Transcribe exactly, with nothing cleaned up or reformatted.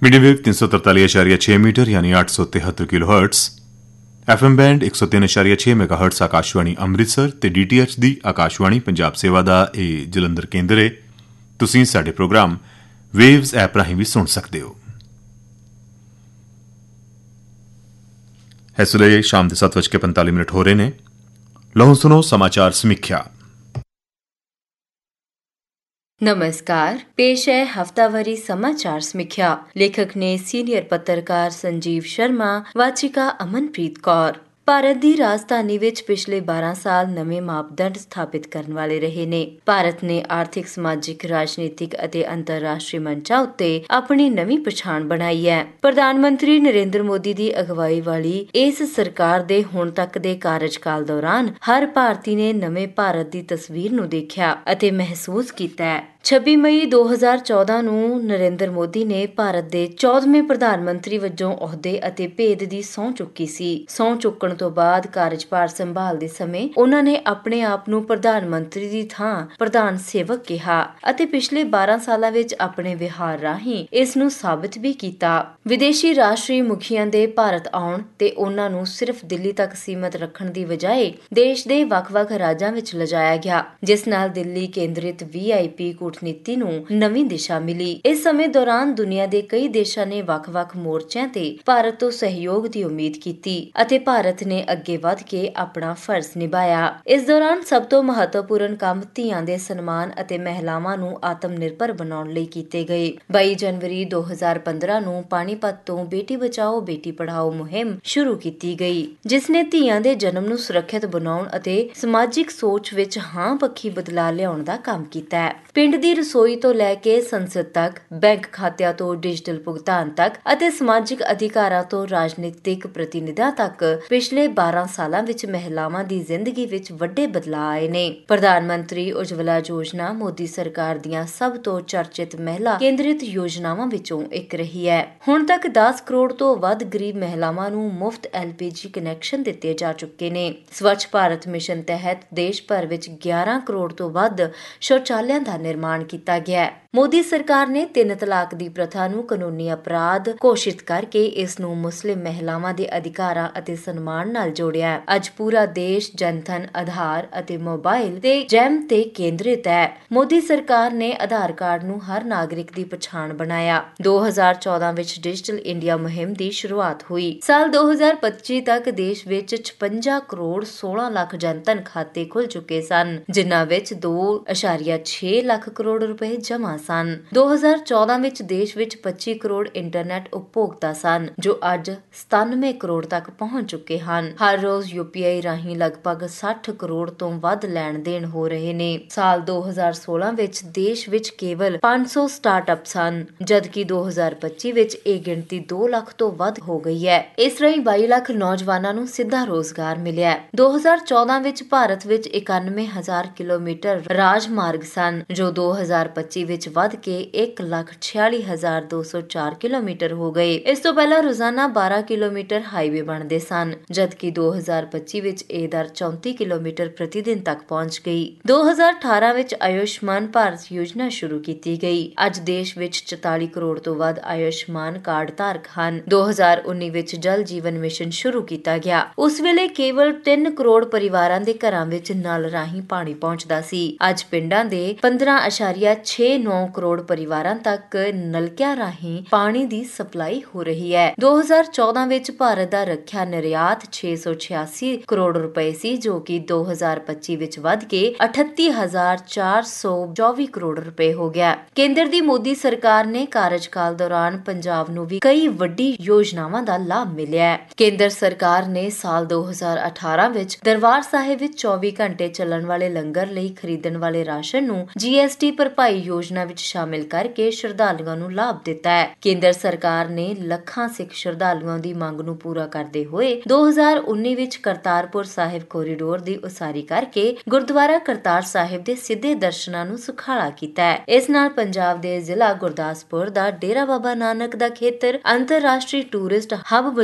Medium wave तीन सौ तरताली अशारिया छह मीटर यानी आठ सौ तिहत्तर kilo hertz, F M band एक सौ तीन अशारिया छह मेगा हर्ट्स आकाशवाणी अंमृतसर ते डी टी एच दी आकाशवाणी पंजाब सेवा दा ਇਹ ਜਲੰਧਰ ਕੇਂਦਰ ਹੈ। ਤੁਸੀਂ ਸਾਡੇ ਪ੍ਰੋਗਰਾਮ ਵੇਵਜ਼ ਐਪ ਰਾਹੀਂ ਵੀ ਸੁਣ ਸਕਦੇ ਹੋ। ਇਸ ਵੇਲੇ ਸ਼ਾਮ ਦੇ ਸੱਤ ਵੱਜ ਕੇ ਪੰਤਾਲੀ ਮਿੰਟ ਹੋ ਰਹੇ ਨੇ। ਲਓ ਸੁਣੋ ਸਮਾਚਾਰ ਸਮੀਖਿਆ। नमस्कार, पेश है हफ्तावारी समाचार समीक्षा। लेखक ने सीनियर पत्रकार संजीव शर्मा, वाचिका अमनप्रीत कौर। ਭਾਰਤ ਦੀ ਰਾਜਧਾਨੀ ਵਿੱਚ ਪਿਛਲੇ ਬਾਰਾਂ ਸਾਲ ਨਵੇਂ ਮਾਪਦੰਡ ਸਥਾਪਿਤ ਕਰਨ ਵਾਲੇ ਰਹੇ ਨੇ। ਭਾਰਤ ਨੇ ਆਰਥਿਕ, ਸਮਾਜਿਕ, ਰਾਜਨੀਤਿਕ ਅਤੇ ਅੰਤਰਰਾਸ਼ਟਰੀ ਮੰਚਾਂ ਉੱਤੇ ਆਪਣੀ ਨਵੀਂ ਪਛਾਣ ਬਣਾਈ ਹੈ। ਪ੍ਰਧਾਨ ਮੰਤਰੀ ਨਰਿੰਦਰ ਮੋਦੀ ਦੀ ਅਗਵਾਈ ਵਾਲੀ ਇਸ ਸਰਕਾਰ ਦੇ ਹੁਣ ਤੱਕ ਦੇ ਕਾਰਜਕਾਲ ਦੌਰਾਨ ਹਰ ਭਾਰਤੀ ਨੇ ਨਵੇਂ ਭਾਰਤ ਦੀ ਤਸਵੀਰ ਨੂੰ ਦੇਖਿਆ ਅਤੇ ਮਹਿਸੂਸ ਕੀਤਾ ਹੈ। ਛੱਬੀ ਮਈ ਦੋ ਹਜ਼ਾਰ ਚੌਦਾਂ ਨੂੰ ਨਰਿੰਦਰ ਮੋਦੀ ਨੇ ਭਾਰਤ ਦੇ ਚੌਦਵੇਂ ਪ੍ਰਧਾਨ ਮੰਤਰੀ ਵਜੋਂ ਅਹੁਦੇ ਅਤੇ ਭੇਦ ਦੀ ਸਹੁੰ ਚੁੱਕੀ ਸੀ। ਸਹੁੰ ਚੁੱਕਣ ਤੋਂ ਬਾਅਦ ਕਾਰਜਭਾਰ ਸੰਭਾਲਦੇ ਸਮੇਂ ਉਹਨਾਂ ਨੇ ਆਪਣੇ ਆਪ ਨੂੰ ਪ੍ਰਧਾਨ ਮੰਤਰੀ ਦੀ ਥਾਂ ਪ੍ਰਧਾਨ ਸੇਵਕ ਕਿਹਾ ਅਤੇ ਪਿਛਲੇ ਬਾਰਾਂ ਸਾਲਾਂ ਵਿੱਚ ਆਪਣੇ ਵਿਹਾਰ ਰਾਹੀਂ ਇਸ ਨੂੰ ਸਾਬਿਤ ਵੀ ਕੀਤਾ। ਵਿਦੇਸ਼ੀ ਰਾਸ਼ਟਰੀ ਮੁਖੀਆਂ ਦੇ ਭਾਰਤ ਆਉਣ ਤੇ ਉਹਨਾਂ ਨੂੰ ਸਿਰਫ ਦਿੱਲੀ ਤੱਕ ਸੀਮਤ ਰੱਖਣ ਦੀ ਬਜਾਏ ਦੇਸ਼ ਦੇ ਵੱਖ-ਵੱਖ ਰਾਜਾਂ ਵਿੱਚ ਲਿਜਾਇਆ ਗਿਆ, ਜਿਸ ਨਾਲ ਦਿੱਲੀ ਕੇਂਦਰਿਤ ਵੀ ਆਈ ਪੀ ਨੀਤੀ ਨੂੰ ਨਵੀਂ ਦਿਸ਼ਾ ਮਿਲੀ। ਇਸ ਸਮੇਂ ਦੌਰਾਨ ਦੁਨੀਆ ਦੇ ਕਈ ਦੇਸ਼ਾਂ ਨੇ ਵੱਖ-ਵੱਖ ਮੋਰਚਿਆਂ ਤੇ ਭਾਰਤ ਤੋਂ ਸਹਿਯੋਗ ਦੀ ਉਮੀਦ ਕੀਤੀ ਅਤੇ ਭਾਰਤ ਨੇ ਅੱਗੇ ਵਧ ਕੇ ਆਪਣਾ ਫਰਜ਼ ਨਿਭਾਇਆ। ਇਸ ਦੌਰਾਨ ਸਭ ਤੋਂ ਮਹੱਤਵਪੂਰਨ ਕੰਮ ਧੀਆਂ ਦੇ ਸਨਮਾਨ ਅਤੇ ਮਹਿਲਾਵਾਂ ਨੂੰ ਆਤਮ ਨਿਰਭਰ ਬਣਾਉਣ ਲਈ ਕੀਤੇ ਗਏ। ਬਾਈ ਜਨਵਰੀ ਦੋ ਹਜ਼ਾਰ ਪੰਦਰਾਂ ਨੂੰ ਪਾਣੀਪਤ ਤੋਂ ਬੇਟੀ ਬਚਾਓ ਬੇਟੀ ਪੜ੍ਹਾਓ ਮੁਹਿੰਮ ਸ਼ੁਰੂ ਕੀਤੀ ਗਈ, ਜਿਸ ਨੇ ਧੀਆਂ ਦੇ ਜਨਮ ਨੂੰ ਸੁਰੱਖਿਅਤ ਬਣਾਉਣ ਅਤੇ ਸਮਾਜਿਕ ਸੋਚ ਵਿੱਚ ਹਾਂ ਪੱਖੀ ਬਦਲਾਅ ਲਿਆਉਣ ਦਾ ਕੰਮ ਕੀਤਾ ਹੈ। ਪਿੰਡ ਦੀ ਰਸੋਈ ਤੋਂ ਲੈ ਕੇ ਸੰਸਦ ਤੱਕ, ਬੈਂਕ ਖਾਤਿਆਂ ਤੋਂ ਡਿਜੀਟਲ ਭੁਗਤਾਨ ਤੱਕ ਅਤੇ ਸਮਾਜਿਕ ਅਧਿਕਾਰਾਂ ਤੋਂ ਰਾਜਨੀਤਿਕ ਪ੍ਰਤੀਨਿਧਾਂ ਤੱਕ ਪਿਛਲੇ ਬਾਰਾਂ ਸਾਲਾਂ ਵਿੱਚ ਮਹਿਲਾਵਾਂ ਦੀ ਜ਼ਿੰਦਗੀ ਵਿੱਚ ਵੱਡੇ ਬਦਲਾਅ ਆਏ ਨੇ। ਪ੍ਰਧਾਨ ਮੰਤਰੀ ਉਜਵਲਾ ਯੋਜਨਾ ਮੋਦੀ ਸਰਕਾਰ ਦੀਆਂ ਸਭ ਤੋਂ ਚਰਚਿਤ ਮਹਿਲਾ ਕੇਂਦਰਿਤ ਯੋਜਨਾਵਾਂ ਵਿੱਚੋਂ ਇੱਕ ਰਹੀ ਹੈ। ਹੁਣ ਤੱਕ ਦਸ ਕਰੋੜ ਤੋਂ ਵੱਧ ਗਰੀਬ ਮਹਿਲਾਵਾਂ ਨੂੰ ਮੁਫਤ ਐਲ ਪੀ ਜੀ ਕਨੈਕਸ਼ਨ ਦਿੱਤੇ ਜਾ ਚੁੱਕੇ ਨੇ। ਸਵੱਛ ਭਾਰਤ ਮਿਸ਼ਨ ਤਹਿਤ ਦੇਸ਼ ਭਰ ਵਿੱਚ ਗਿਆਰਾਂ ਕਰੋੜ ਤੋਂ ਵੱਧ ਸ਼ੌਚਾਲਿਆਂ ਦਾ ਨਿਰਮਾਣ ਕੀਤਾ ਗਿਆ ਹੈ। ਮੋਦੀ ਸਰਕਾਰ ਨੇ ਤਿੰਨ ਤਲਾਕ ਦੀ ਪ੍ਰਥਾ ਨੂੰ ਕਾਨੂੰਨੀ ਅਪਰਾਧ ਘੋਸ਼ਿਤ ਕਰਕੇ ਇਸ ਨੂੰ ਮੁਸਲਿਮ ਮਹਿਲਾਵਾਂ ਦੇ ਅਧਿਕਾਰਾਂ ਅਤੇ ਸਨਮਾਨ ਨਾਲ ਜੋੜਿਆ ਹੈ। ਅੱਜ ਪੂਰਾ ਦੇਸ਼ ਜਨਧਨ, ਆਧਾਰ ਅਤੇ ਮੋਬਾਈਲ ਤੇ ਜੈਮ ਤੇ ਕੇਂਦਰਿਤ ਹੈ। ਮੋਦੀ ਸਰਕਾਰ ਨੇ ਆਧਾਰ ਕਾਰਡ ਨੂੰ ਹਰ ਨਾਗਰਿਕ ਦੀ ਪਛਾਣ ਬਣਾਇਆ। ਦੋ ਹਜ਼ਾਰ ਚੌਦਾਂ ਵਿੱਚ ਡਿਜੀਟਲ ਇੰਡੀਆ ਮੁਹਿੰਮ ਦੀ ਸ਼ੁਰੂਆਤ ਹੋਈ। ਸਾਲ ਦੋ ਹਜ਼ਾਰ ਪੱਚੀ ਤੱਕ ਦੇਸ਼ ਵਿੱਚ ਛਪੰਜਾ ਕਰੋੜ ਸੋਲਾਂ ਲੱਖ ਜਨਧਨ ਖਾਤੇ ਖੁੱਲ ਚੁੱਕੇ ਸਨ, ਜਿਨ੍ਹਾਂ ਵਿੱਚ ਦੋ ਅਸ਼ਾਰੀਆ ਛੇ ਲੱਖ ਕਰੋੜ ਰੁਪਏ ਜਮ੍ਹਾਂ ਸਨ। ਦੋ ਹਜ਼ਾਰ ਚੌਦਾਂ ਵਿੱਚ ਦੇਸ਼ ਵਿੱਚ ਪੱਚੀ ਕਰੋੜ ਇੰਟਰਨੈਟ ਉਪਭੋਗਤਾ ਸਨ, ਜੋ ਅੱਜ ਸਤਾਨਵੇਂ ਕਰੋੜ ਤੱਕ ਪਹੁੰਚ ਚੁੱਕੇ ਹਨ। ਹਰ ਰੋਜ਼ ਯੂ ਪੀ ਆਈ ਰਾਹੀਂ ਲਗਭਗ ਸੱਠ ਕਰੋੜ ਤੋਂ ਵੱਧ ਲੈਣ ਦੇਣ ਹੋ ਰਹੇ ਨੇ। ਸਾਲ ਦੋ ਹਜ਼ਾਰ ਸੋਲਾਂ ਵਿੱਚ ਦੇਸ਼ ਵਿੱਚ ਕੇਵਲ ਪੰਜ ਸੌ ਸਟਾਰਟਅਪ ਸਨ, ਜਦਕਿ ਦੋ ਹਜ਼ਾਰ ਪੱਚੀ ਵਿੱਚ ਇਹ ਗਿਣਤੀ ਦੋ ਲੱਖ ਤੋਂ ਵੱਧ ਹੋ ਗਈ ਹੈ। ਇਸ ਰਾਹੀਂ ਬਾਈ ਲੱਖ ਨੌਜਵਾਨਾਂ ਨੂੰ ਸਿੱਧਾ ਰੋਜ਼ਗਾਰ ਮਿਲਿਆ। ਦੋ ਹਜ਼ਾਰ ਚੌਦਾਂ ਵਿੱਚ ਭਾਰਤ ਵਿੱਚ ਇਕਾਨਵੇਂ ਹਜ਼ਾਰ ਕਿਲੋਮੀਟਰ ਰਾਜ ਮਾਰਗ ਸਨ, ਜੋ ਦੋ ਹਜ਼ਾਰ ਪੱਚੀ ਵਿੱਚ ਵੱਧ ਕੇ ਇੱਕ ਲੱਖ ਛਿਆਲੀ ਹਜ਼ਾਰ ਦੋ ਸੌ ਚਾਰ ਕਿਲੋਮੀਟਰ ਹੋ ਗਏ। ਇਸ ਤੋਂ ਪਹਿਲਾਂ ਰੋਜ਼ਾਨਾ ਬਾਰਾਂ ਕਿਲੋਮੀਟਰ ਹਾਈਵੇ ਬਣਦੇ ਸਨ, ਜਦਕਿ ਦੋ ਹਜ਼ਾਰ ਪੱਚੀ ਵਿੱਚ ਇਹ ਦਰ ਚੌਂਤੀ ਕਿਲੋਮੀਟਰ ਪ੍ਰਤੀ ਦਿਨ ਤੱਕ ਪਹੁੰਚ ਗਈ। ਦੋ ਹਜ਼ਾਰ ਅਠਾਰਾਂ ਵਿੱਚ ਆਯੁਸ਼ਮਾਨ ਭਾਰਤ ਯੋਜਨਾ ਸ਼ੁਰੂ ਕੀਤੀ ਗਈ। ਅੱਜ ਦੇਸ਼ ਵਿੱਚ ਚੁਤਾਲੀ ਕਰੋੜ ਤੋਂ ਵੱਧ ਆਯੁਸ਼ਮਾਨ ਕਾਰਡ ਧਾਰਕ ਹਨ। ਦੋ ਹਜ਼ਾਰ ਉੱਨੀ ਵਿੱਚ ਜਲ ਜੀਵਨ ਮਿਸ਼ਨ ਸ਼ੁਰੂ ਕੀਤਾ ਗਿਆ। ਉਸ ਵੇਲੇ ਕੇਵਲ ਤਿੰਨ ਕਰੋੜ ਪਰਿਵਾਰਾਂ ਦੇ ਘਰਾਂ ਵਿੱਚ ਨਲ ਰਾਹੀਂ ਪਾਣੀ ਪਹੁੰਚਦਾ ਸੀ। ਅੱਜ ਪਿੰਡਾਂ ਦੇ ਪੰਦਰਾਂ ਅਸ਼ਾਰੀਆ ਛੇ ਨੌ ਕਰੋੜ ਪਰਿਵਾਰਾਂ ਤੱਕ ਨਲਕਿਆਂ ਰਾਹੀਂ ਪਾਣੀ ਦੀ ਸਪਲਾਈ ਹੋ ਰਹੀ ਹੈ। ਦੋ ਹਜ਼ਾਰ ਚੌਦਾਂ ਵਿੱਚ ਭਾਰਤ ਦਾ ਰੱਖਿਆ ਨਿਰਯਾਤ ਛੇ ਸੌ ਛਿਆਸੀ ਕਰੋੜ ਰੁਪਏ ਸੀ, ਜੋ ਕਿ ਦੋ ਹਜ਼ਾਰ ਪੱਚੀ ਵਿੱਚ ਵੱਧ ਕੇ ਅਠੱਤੀ ਹਜ਼ਾਰ ਚਾਰ ਸੌ ਚੌਵੀ ਕਰੋੜ ਰੁਪਏ ਹੋ ਗਿਆ। ਕੇਂਦਰ ਦੀ ਮੋਦੀ ਸਰਕਾਰ ਨੇ ਕਾਰਜਕਾਲ ਦੌਰਾਨ ਪੰਜਾਬ ਨੂੰ ਵੀ ਕਈ ਵੱਡੀ ਯੋਜਨਾਵਾਂ ਦਾ ਲਾਭ ਮਿਲਿਆ ਹੈ। ਕੇਂਦਰ ਸਰਕਾਰ ਨੇ ਸਾਲ ਦੋ ਹਜ਼ਾਰ ਅਠਾਰਾਂ ਵਿੱਚ ਦਰਬਾਰ ਸਾਹਿਬ ਵਿੱਚ ਚੌਵੀ ਘੰਟੇ ਚੱਲਣ ਵਾਲੇ ਲੰਗਰ ਲਈ ਖਰੀਦਣ ਵਾਲੇ ਰਾਸ਼ਨ ਨੂੰ ਜੀ ਐਸ ਟੀ ਭਰਪਾਈ ਯੋਜਨਾ ਵਿੱਚ ਸ਼ਾਮਿਲ ਕਰਕੇ ਸ਼ਰਧਾਲੂਆਂ ਨੂੰ ਲਾਭ ਦਿੱਤਾ ਹੈ। ਕੇਂਦਰ ਸਰਕਾਰ ਨੇ ਲੱਖਾਂ ਸਿੱਖ ਸ਼ਰਧਾਲੂਆਂ ਦੀ ਮੰਗ ਨੂੰ ਪੂਰਾ ਕਰਦੇ ਹੋਏ ਦੋ ਹਜ਼ਾਰ ਉੱਨੀ ਵਿੱਚ ਕਰਤਾਰਪੁਰ ਸਾਹਿਬ ਕੋਰੀਡੋਰ ਦੀ ਉਸਾਰੀ ਕਰਕੇ ਗੁਰਦੁਆਰਾ ਕਰਤਾਰ ਸਾਹਿਬ ਦੇ ਸਿੱਧੇ ਦਰਸ਼ਨਾਂ ਨੂੰ ਸੁਖਾਲਾ ਕੀਤਾ ਹੈ। ਇਸ ਨਾਲ ਪੰਜਾਬ ਦੇ ਜ਼ਿਲ੍ਹਾ ਗੁਰਦਾਸਪੁਰ ਦਾ ਡੇਰਾ ਬਾਬਾ ਨਾਨਕ ਦਾ ਖੇਤਰ ਅੰਤਰਰਾਸ਼ਟਰੀ ਟੂਰਿਸਟ ਹੱਬ